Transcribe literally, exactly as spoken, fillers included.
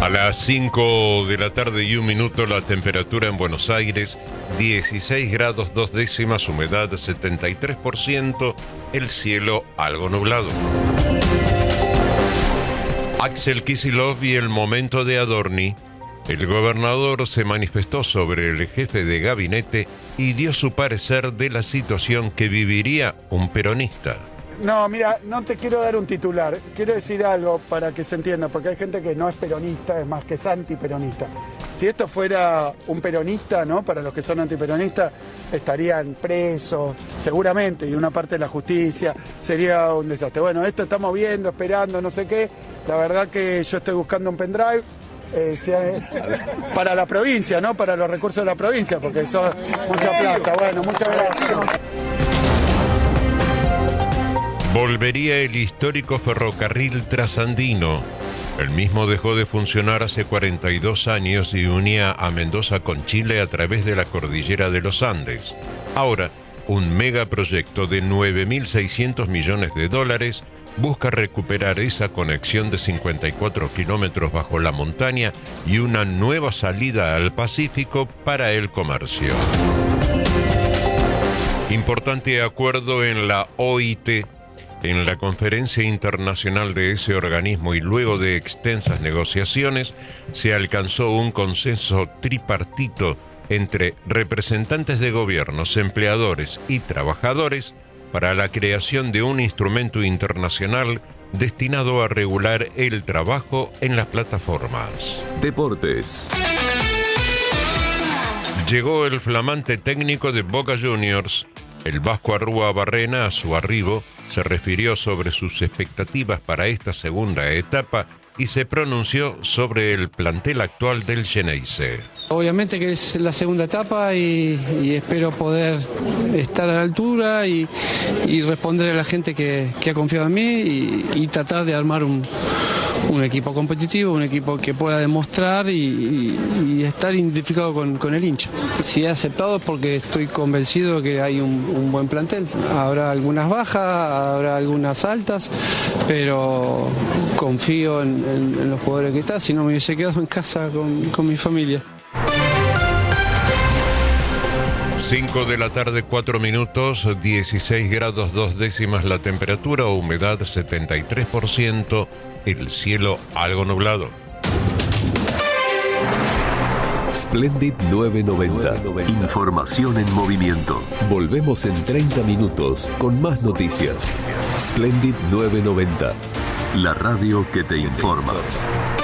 A las cinco de la tarde y un minuto, la temperatura en Buenos Aires, dieciséis grados dos décimas, humedad setenta y tres por ciento, el cielo algo nublado. Axel Kicillof y el momento de Adorni. El gobernador se manifestó sobre el jefe de gabinete y dio su parecer de la situación que viviría un peronista. No, mira, no te quiero dar un titular, quiero decir algo para que se entienda, porque hay gente que no es peronista, es más que es antiperonista. Si esto fuera un peronista, ¿no? Para los que son antiperonistas, estarían presos, seguramente, y una parte de la justicia, sería un desastre. Bueno, esto estamos viendo, esperando, no sé qué. La verdad que yo estoy buscando un pendrive. Eh, sea, para la provincia, ¿no? Para los recursos de la provincia, porque eso es mucha plata. Bueno, muchas gracias. Volvería el histórico ferrocarril trasandino. El mismo dejó de funcionar hace cuarenta y dos años y unía a Mendoza con Chile a través de la cordillera de los Andes. Ahora, un megaproyecto de nueve mil seiscientos millones de dólares busca recuperar esa conexión de cincuenta y cuatro kilómetros bajo la montaña y una nueva salida al Pacífico para el comercio. Importante acuerdo en la O I T. En la conferencia internacional de ese organismo y luego de extensas negociaciones, se alcanzó un consenso tripartito entre representantes de gobiernos, empleadores y trabajadores para la creación de un instrumento internacional destinado a regular el trabajo en las plataformas. Deportes. Llegó el flamante técnico de Boca Juniors. El vasco Arrúa Barrena, a su arribo, se refirió sobre sus expectativas para esta segunda etapa y se pronunció sobre el plantel actual del Xeneize. Obviamente que es la segunda etapa y, y espero poder estar a la altura y, y responder a la gente que, que ha confiado en mí y, y tratar de armar un, un equipo competitivo, un equipo que pueda demostrar y, y, y estar identificado con, con el hincha. Si he aceptado es porque estoy convencido que hay un, un buen plantel. Habrá algunas bajas, habrá algunas altas, pero confío en, en, en los jugadores que están, si no me hubiese quedado en casa con, con mi familia. cinco de la tarde, cuatro minutos, dieciséis grados dos décimas la temperatura, humedad setenta y tres por ciento, el cielo algo nublado. Splendid nueve noventa. Información en movimiento. Volvemos en treinta minutos con más noticias. Splendid nueve noventa. La radio que te informa.